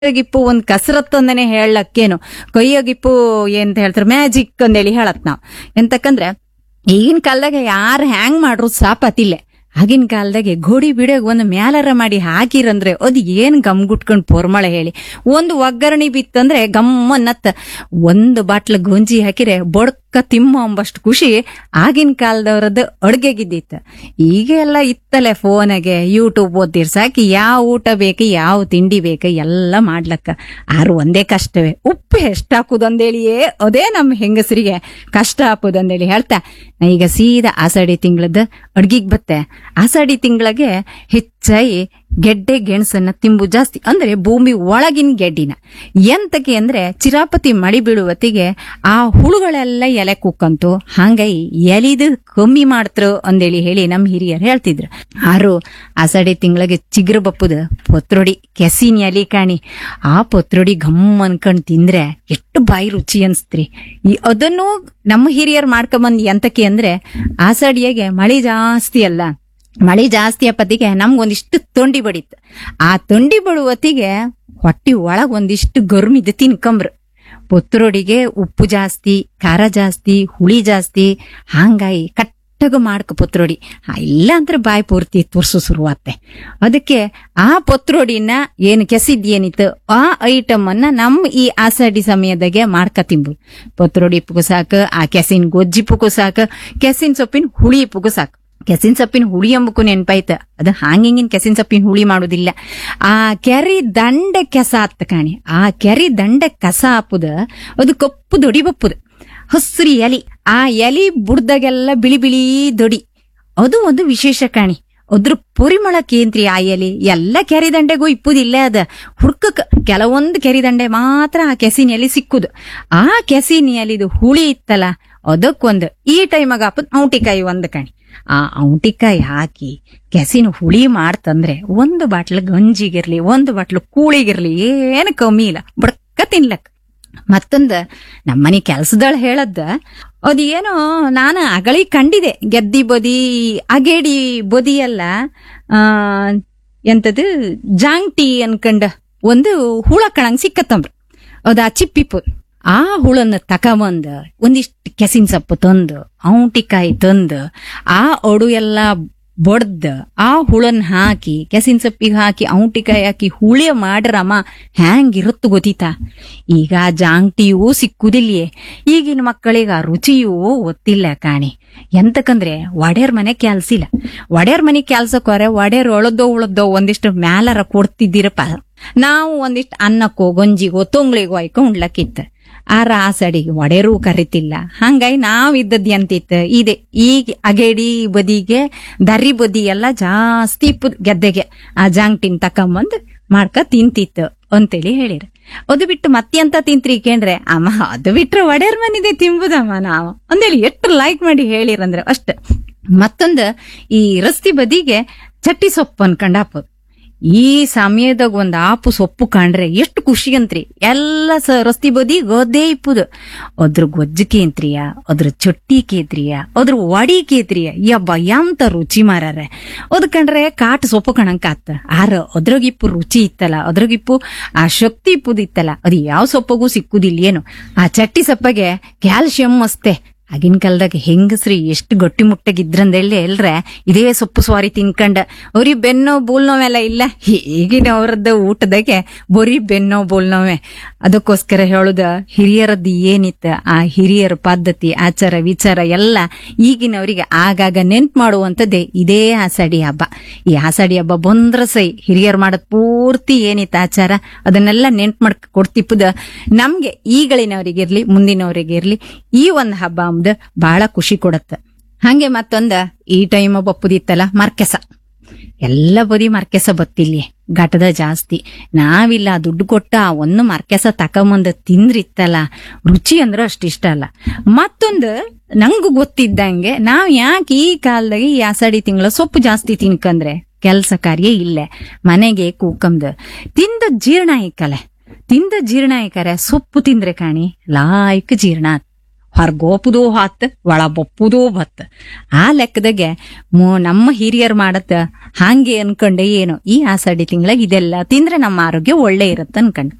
ಗಿಪ್ಪು ಒಂದ್ ಕಸರತ್ತು ಅಂದನೆ ಹೇಳಕ್ಕೇನು ಕೈಯಗಿಪ್ಪು ಏನ್ ಹೇಳ್ತಾರೆ ಮ್ಯಾಜಿಕ್ ಅಂದೇಳಿ ಹೇಳತ್ ನಾವ್ ಎಂತಕಂದ್ರೆ ಈಗಿನ ಕಾಲದಾಗ ಯಾರು ಹ್ಯಾಂಗ್ ಮಾಡ್ರು ಸಾಪತಿಲ್ಲೆ. ಆಗಿನ ಕಾಲದಾಗೆ ಗೋಡಿ ಬಿಡೋಗ್ ಒಂದು ಮ್ಯಾಲರ ಮಾಡಿ ಹಾಕಿರಂದ್ರೆ ಅದು ಏನ್ ಗಮ್ಗುಟ್ಕೊಂಡ್ ಪೊರ್ಮಳ ಹೇಳಿ. ಒಂದು ಒಗ್ಗರಣೆ ಬಿತ್ತಂದ್ರೆ ಗಮ್ಮನ್ನತ್ತ ಒಂದು ಬಾಟ್ಲ ಗೊಂಜಿ ಹಾಕಿರೆ ಬೊಡ್ಕ ತಿಮ್ಮ ಅಂಬಷ್ಟು ಖುಷಿ ಆಗಿನ ಕಾಲದವ್ರದ್ದು ಅಡ್ಗೆಗಿದ್ದಿತ್ತು. ಈಗ ಎಲ್ಲ ಇತ್ತಲೆ ಫೋನಾಗೆ ಯೂಟ್ಯೂಬ್ ಓದ್ತಿರ್ಸಾಕಿ ಯಾವ ಊಟ ಬೇಕು ಯಾವ ತಿಂಡಿ ಬೇಕು ಎಲ್ಲ ಮಾಡ್ಲಕ್ಕ. ಆರು ಒಂದೇ ಕಷ್ಟವೇ ಉಪ್ಪು ಎಷ್ಟ್ ಹಾಕುದಂದೇಳಿಯೇ ಅದೇ ನಮ್ ಹೆಂಗಸರಿಗೆ ಕಷ್ಟ ಹಾಕುದಂದೇಳಿ ಹೇಳ್ತಾ ಈಗ ಸೀದಾ ಆಷಾಢಿ ತಿಂಗಳದ ಅಡ್ಗಿಗ್ ಬತ್ತೆ. ಆಷಾಢಿ ತಿಂಗಳಿಗೆ ಹೆಚ್ಚಾಗಿ ಗೆಡ್ಡೆ ಗೆಣಸನ್ನ ತಿಂಬು ಜಾಸ್ತಿ ಅಂದ್ರೆ ಭೂಮಿ ಒಳಗಿನ ಗೆಡ್ಡಿನ ಎಂತಕ್ಕೆ ಅಂದ್ರೆ ಚಿರಾಪತಿ ಮಳಿ ಬೀಳುವತ್ತಿಗೆ ಆ ಹುಳುಗಳೆಲ್ಲ ಎಲೆ ಕುಕ್ಕಂತು ಹಂಗಾಗಿ ಎಲಿದು ಕಮ್ಮಿ ಮಾಡ್ತರು ಅಂದೇಳಿ ಹೇಳಿ ನಮ್ ಹಿರಿಯರು ಹೇಳ್ತಿದ್ರು. ಆರು ಆಷಾಢಿ ತಿಂಗಳಿಗೆ ಚಿಗುರು ಬಪ್ಪುದ ಪತ್ರೊಡಿ ಕೆಸಿನ ಎಲಿ ಕಾಣಿ ಆ ಪತ್ರೊಡಿ ಘಮ್ ಅನ್ಕೊಂಡ್ ತಿಂದ್ರೆ ಎಷ್ಟು ಬಾಯಿ ರುಚಿ ಅನ್ಸ್ತ್ರಿ. ಅದನ್ನು ನಮ್ಮ ಹಿರಿಯರು ಮಾಡ್ಕೊಂಬಂದ್ ಎಂತಕ್ಕೆ ಅಂದ್ರೆ ಆಷಾಢಿಯಾಗೆ ಮಳಿ ಜಾಸ್ತಿ ಅಲ್ಲ, ಮಳಿ ಜಾಸ್ತಿ ಅಪ್ಪತ್ತಿಗೆ ನಮ್ಗೊಂದಿಷ್ಟು ತೊಂಡಿ ಬಡಿತ್ತು. ಆ ತೊಂಡಿ ಬಡುವತ್ತಿಗೆ ಹೊಟ್ಟಿ ಒಳಗ್ ಒಂದಿಷ್ಟು ಗರ್ಮಿದ್ ತಿನ್ಕಂಬ್ರು. ಪತ್ರೊಡಿಗೆ ಉಪ್ಪು ಜಾಸ್ತಿ, ಖಾರ ಜಾಸ್ತಿ, ಹುಳಿ ಜಾಸ್ತಿ, ಹಂಗಾಗಿ ಕಟ್ಟಗ ಮಾಡ್ಕ ಪತ್ರೊಡಿ ಇಲ್ಲ ಅಂದ್ರೆ ಬಾಯಿ ಪೂರ್ತಿ ತುರ್ಸು ಶುರುವಾತ್ತೆ. ಅದಕ್ಕೆ ಆ ಪತ್ರೊಡಿನ ಏನು ಕೆಸಿದ್ಯೇನಿತ್ತು ಆ ಐಟಮ್ ಅನ್ನ ನಮ್ಮ ಈ ಆಷಾಢಿ ಸಮಯದಾಗೆ ಮಾಡ್ಕ ತಿಂಬು. ಪತ್ರೊಡಿ ಪುಗು ಸಾಕು, ಆ ಕೆಸಿನ ಗೊಜ್ಜಿ ಪುಗು ಸಾಕು, ಕೆಸಿನ ಸೊಪ್ಪಿನ ಹುಳಿ ಪುಗು ಸಾಕು. ಕೆಸಿನ ಸೊಪ್ಪಿನ ಹುಳಿ ಎಂಬಕ್ಕೂ ನೆನ್ಪಾಯ್ತ. ಅದು ಹಾಂಗಿಂಗಿನ ಕೆಸಿನ ಸೊಪ್ಪಿನ ಹುಳಿ ಮಾಡುದಿಲ್ಲ. ಆ ಕೆರಿ ದಂಡೆ ಕೆಸ ಆತ್ತ ಕಾಣಿ, ಆ ಕೆರಿ ದಂಡೆ ಕಸ ಹಾಪುದ ಅದು ಕಪ್ಪು ದೊಡಿ ಬಪ್ಪುದ ಹಸ್ರಿ ಎಲಿ. ಆ ಎಲಿ ಬುಡ್ದಾಗೆಲ್ಲ ಬಿಳಿ ಬಿಳಿ ದೊಡಿ ಅದು ಒಂದು ವಿಶೇಷ ಕಾಣಿ. ಅದ್ರ ಪರಿಮಳಕ್ಕೇಂತ್ರಿ ಆ ಎಲಿ ಎಲ್ಲ ಕೆರಿ ದಂಡೆಗೂ ಇಪ್ಪುದಿಲ್ಲ. ಅದ ಹುಡ್ಕಕ್ ಕೆಲವೊಂದು ಕೆರಿ ದಂಡೆ ಮಾತ್ರ ಆ ಕೆಸಿನ ಎಲಿ ಸಿಕ್ಕುದು. ಆ ಕೆಸಿನ ಎಲಿದು ಹುಳಿ ಇತ್ತಲ್ಲ ಅದಕ್ಕೊಂದು ಈ ಟೈಮಾಗ ಹಾಪುದ್ ಔಟಿಕಾಯಿ ಒಂದು ಕಾಣಿ. ಆ ಔಟಿಕಾಯಿ ಹಾಕಿ ಕೆಸಿನ ಹುಳಿ ಮಾಡ್ತಂದ್ರೆ ಒಂದು ಬಾಟ್ಲು ಗಂಜಿಗಿರ್ಲಿ ಒಂದು ಬಾಟ್ಲು ಕೂಳಿಗಿರ್ಲಿ ಏನು ಕಮ್ಮಿ ಇಲ್ಲ, ಬಡ್ಕ ತಿನ್ಲಕ್. ಮತ್ತೊಂದ ನಮ್ಮನೆ ಕೆಲ್ಸದಳ ಹೇಳದ್ದ ಅದೇನೋ ನಾನು ಅಗಳಿ ಕಂಡಿದೆ. ಗೆದ್ದಿ ಬದಿ ಅಗೇಡಿ ಬದಿ ಎಲ್ಲ ಎಂತದು ಜಾಂಗ್ಟಿ ಅನ್ಕಂಡ ಒಂದು ಹುಳ ಕಣಂಗ್ ಸಿಕ್ಕತ್ತಂಬ್ರ. ಅದ ಚಿಪ್ಪಿಪ್ಪು ಆ ಹುಳನ್ನ ತಕಬಂದ ಒಂದಿಷ್ಟು ಕೆಸಿನ ಸೊಪ್ಪು ತಂದು ಔಟಿಕಾಯಿ ತಂದು ಆ ಅಡು ಎಲ್ಲ ಬಡ್ದ ಆ ಹುಳನ್ ಹಾಕಿ ಕೆಸಿನ ಸೊಪ್ಪಿಗೆ ಹಾಕಿ ಔಟಿಕಾಯಿ ಹಾಕಿ ಹುಳಿ ಮಾಡ್ರಮ್ಮ ಹ್ಯಾಂಗಿರುತ್ತು ಗೊತ್ತಿತಾ. ಈಗ ಜಾಂಗ್ಟಿಯೂ ಸಿಕ್ಕುದಿಲ್ಲಿಯೇ. ಈಗಿನ ಮಕ್ಕಳಿಗೆ ಆ ರುಚಿಯೂ ಗೊತ್ತಿಲ್ಲ ಕಾಣಿ. ಎಂತಕಂದ್ರೆ ಒಡೆಯರ್ ಮನೆ ಕೆಲ್ಸಿಲ್ಲ. ಒಡೆಯರ್ ಮನೆ ಕೆಲ್ಸಕ್ಕೋರೆ ಒಡೆಯರ್ ಉಳದೋ ಒಂದಿಷ್ಟು ಮ್ಯಾಲರ ಕೊಡ್ತಿದ್ದೀರಪ್ಪ. ನಾವು ಒಂದಿಷ್ಟು ಅನ್ನಕ್ಕೋ ಗಂಜಿಗೋ ತೊಂಗ್ಳಿಗೋ ಆಯ್ಕೊ ಉಣ್ಲಕ್ಕಿತ್ತ. ಆ ಆಷಾಢಿಗೆ ಒಡೆರೂ ಕರಿತಿಲ್ಲ. ಹಂಗಾಗಿ ನಾವ್ ಇದ್ದದ್ ಎಂತಿತ್ತು ಇದೆ ಈಗ ಅಗೇಡಿ ಬದಿಗೆ ದರ್ರಿ ಬದಿ ಎಲ್ಲ ಜಾಸ್ತಿ ಇಪ್ಪುದ್ ಗೆದ್ದೆಗೆ ಆ ಜಾಂಗ್ಟಿನ್ ತಕೊಂಬಂದ್ ಮಾಡ್ಕ ತಿಂತಿತ್ತು ಅಂತೇಳಿ ಹೇಳಿರ. ಅದು ಬಿಟ್ಟು ಮತ್ತೆಂತ ತಿಂತ್ರಿ ಕೇಂದ್ರೆ ಅಮ್ಮ ಅದು ಬಿಟ್ರೆ ಒಡೆಯರ್ ಮನಿದೆ ತಿಂಬುದಮ್ಮ ನಾವು ಅಂದೇಳಿ ಎಷ್ಟು ಲೈಕ್ ಮಾಡಿ ಹೇಳಿರಂದ್ರೆ ಅಷ್ಟ. ಮತ್ತೊಂದು ಈ ರಸ್ತಿ ಬದಿಗೆ ಚಟ್ಟಿ ಸೊಪ್ಪು ಅನ್ಕೊಂಡ್ ಹಾಪೋದು. ಈ ಸಮಯದಾಗ ಒಂದ್ ಆಪು ಸೊಪ್ಪು ಕಾಣ್ರೆ ಎಷ್ಟು ಖುಷಿ ಅಂತ್ರಿ. ಎಲ್ಲ ರಸ್ತಿ ಬದಿ ಗದ್ದೆ ಇಪ್ಪುದು. ಅದ್ರ ಗೊಜ್ಜು ಕೇಂತ್ರಿಯ, ಅದ್ರ ಚೊಟ್ಟಿ ಕೇತ್ರಿಯ, ಅದ್ರ ವಡಿ ಕೇತ್ರಿಯ, ಯಬ್ಬ ಎಂತ ರುಚಿ ಮಾರಾರೆ. ಅದ್ ಕಂಡ್ರೆ ಕಾಟ್ ಸೊಪ್ಪು ಕಣಂಕ ಆತ. ಆರ ಅದ್ರಗಿಪ್ಪು ರುಚಿ ಇತ್ತಲ್ಲ, ಅದ್ರಗಿಪ್ಪು ಆ ಶಕ್ತಿ ಇಪ್ಪುದಿತ್ತಲ್ಲ, ಅದು ಯಾವ ಸೊಪ್ಪಗೂ ಸಿಕ್ಕುದಿಲ್ಲ ಏನು. ಆ ಚಟ್ಟಿ ಸೊಪ್ಪಗೆ ಕ್ಯಾಲ್ಸಿಯಂ ಅಸ್ತೆ. ಆಗಿನ ಕಾಲದಾಗ ಹೆಂಗಸ್ರಿ ಎಷ್ಟು ಗಟ್ಟಿ ಮುಟ್ಟಾಗಿದ್ರಂದೇಳಿ ಎಲ್ರೆ ಇದೇ ಸೊಪ್ಪು ಸ್ವಾರಿ ತಿನ್ಕಂಡ ಅವ್ರಿಗೆ ಬೆನ್ನೋ ಬೋಲ್ನೋವೆಲ್ಲ ಇಲ್ಲ. ಈಗಿನ ಅವ್ರದ್ದು ಊಟದಾಗೆ ಬರೀ ಬೆನ್ನೋ ಬೋಲ್ನೋವೆ. ಅದಕ್ಕೋಸ್ಕರ ಹೇಳುದ ಹಿರಿಯರದ್ದು ಏನಿತ್ತ ಆ ಹಿರಿಯರ ಪದ್ಧತಿ ಆಚಾರ ವಿಚಾರ ಎಲ್ಲ ಈಗಿನವರಿಗೆ ಆಗಾಗ ನೆನ್ಪು ಮಾಡುವಂತದ್ದೇ ಇದೇ ಆಷಾಢಿ ಹಬ್ಬ. ಈ ಆಷಾಢಿ ಹಬ್ಬ ಬಂದ್ರ ಸೈ ಹಿರಿಯರ್ ಮಾಡದ್ ಪೂರ್ತಿ ಏನಿತ್ತ ಆಚಾರ ಅದನ್ನೆಲ್ಲ ನೆನ್ಪು ಮಾಡ್ಕ ಕೊಡ್ತಿಪ್ಪದ ನಮ್ಗೆ ಈಗಳಿನವರಿಗಿರ್ಲಿ ಮುಂದಿನವರಿಗಿರ್ಲಿ ಈ ಒಂದ್ ಹಬ್ಬ ಬಹಳ ಖುಷಿ ಕೊಡತ್ತ. ಹಂಗೆ ಮತ್ತೊಂದ ಈ ಟೈಮ್ ಬಪ್ಪುದಿತ್ತಲ್ಲ ಮರ್ಕೆಸ. ಎಲ್ಲ ಬದಿ ಮರ್ಕೆಸ ಬತ್ತಿಲ್ಲಿ ಘಟದ ಜಾಸ್ತಿ. ನಾವಿಲ್ಲ ದುಡ್ಡು ಕೊಟ್ಟ ಒಂದು ಮರ್ಕೆಸ ತಕೊಂಬಂದ ತಿಂದ್ರಿತ್ತಲ್ಲ ರುಚಿ ಅಂದ್ರೆ ಅಷ್ಟಿಷ್ಟ ಅಲ್ಲ. ಮತ್ತೊಂದು ನಂಗೂ ಗೊತ್ತಿದ್ದಂಗೆ ನಾವ್ ಯಾಕೆ ಈ ಕಾಲದಾಗ ಈ ಆಷಾಢಿ ತಿಂಗಳ ಸೊಪ್ಪು ಜಾಸ್ತಿ ತಿನ್ಕಂದ್ರೆ ಕೆಲ್ಸ ಕಾರ್ಯ ಇಲ್ಲೇ ಮನೆಗೆ ಕೂಕಂದು ತಿಂದ ಜೀರ್ಣ ಇಕ್ಕಲೆ. ತಿಂದ ಜೀರ್ಣ ಇಕ್ಕರೆ ಸೊಪ್ಪು ತಿಂದ್ರೆ ಕಾಣಿ ಲಾಯ್ಕ್ ಜೀರ್ಣ. ಹೊರಗೋಪುದೂ ಹೊತ್ತ ಒಳ ಬೊಪ್ಪುದೂ ಬತ್ತ. ಆ ಲೆಕ್ಕದಾಗೆ ನಮ್ಮ ಹಿರಿಯರ್ ಮಾಡತ್ತ ಹಾಂಗೆ ಅನ್ಕೊಂಡೆ ಏನೋ ಈ ಆಷಾಢಿ ತಿಂಗಳಾಗ ಇದೆಲ್ಲ ತಿಂದ್ರೆ ನಮ್ಮ ಆರೋಗ್ಯ ಒಳ್ಳೆ ಇರತ್ತ ಅನ್ಕಂಡು.